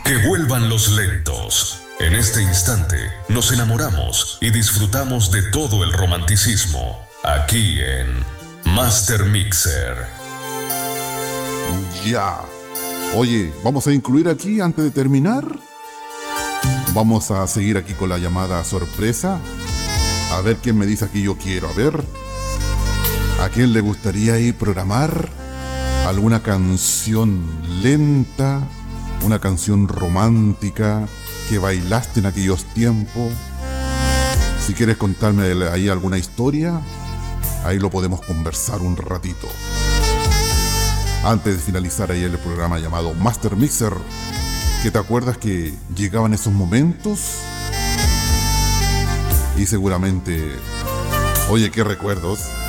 Que vuelvan los lentos. En este instante nos enamoramos y disfrutamos de todo el romanticismo. Aquí en Master Mixer. Ya. Oye, vamos a incluir aquí antes de terminar. Vamos a seguir aquí con la llamada sorpresa. A ver quién me dice aquí yo quiero. A ver. ¿A quién le gustaría ir programar alguna canción lenta? Una canción romántica que bailaste en aquellos tiempos. Si quieres contarme ahí alguna historia, ahí lo podemos conversar un ratito. Antes de finalizar ahí el programa llamado Master Mixer, que te acuerdas que llegaban esos momentos y seguramente, oye, qué recuerdos.